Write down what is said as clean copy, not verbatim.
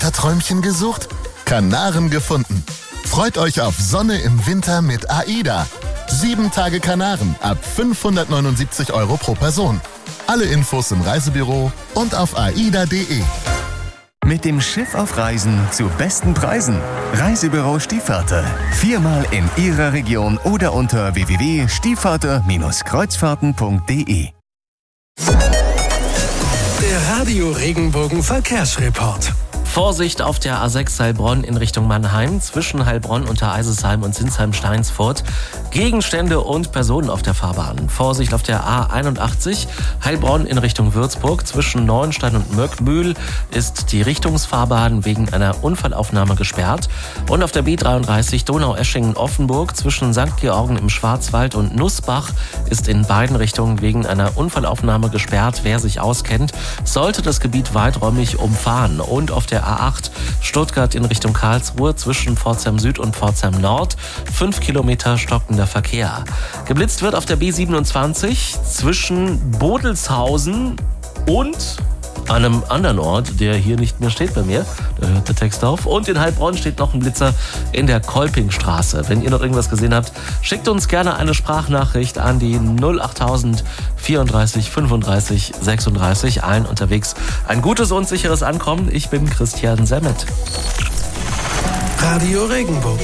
Winterträumchen gesucht? Kanaren gefunden. Freut euch auf Sonne im Winter mit AIDA. 7 Tage Kanaren ab 579 € pro Person. Alle Infos im Reisebüro und auf aida.de. Mit dem Schiff auf Reisen zu besten Preisen. Reisebüro Stiefvater. 4-mal in Ihrer Region oder unter www.stiefvater-kreuzfahrten.de. Der Radio Regenbogen Verkehrsreport. Vorsicht auf der A6 Heilbronn in Richtung Mannheim, zwischen Heilbronn, Untereisesheim und Sinsheim-Steinsfurt. Gegenstände und Personen auf der Fahrbahn. Vorsicht auf der A81 Heilbronn in Richtung Würzburg, zwischen Neuenstein und Möckmühl ist die Richtungsfahrbahn wegen einer Unfallaufnahme gesperrt. Und auf der B33 Donaueschingen-Offenburg zwischen St. Georgen im Schwarzwald und Nussbach ist in beiden Richtungen wegen einer Unfallaufnahme gesperrt. Wer sich auskennt, sollte das Gebiet weiträumig umfahren. Und auf der A8 Stuttgart in Richtung Karlsruhe zwischen Pforzheim Süd und Pforzheim Nord 5 Kilometer stockender Verkehr. Geblitzt wird auf der B27 zwischen Bodelshausen und einem anderen Ort, der hier nicht mehr steht bei mir. Da hört der Text auf. Und in Heilbronn steht noch ein Blitzer in der Kolpingstraße. Wenn ihr noch irgendwas gesehen habt, schickt uns gerne eine Sprachnachricht an die 08000 34 35 36. Allen unterwegs ein gutes und sicheres Ankommen. Ich bin Christian Semmet. Radio Regenbogen.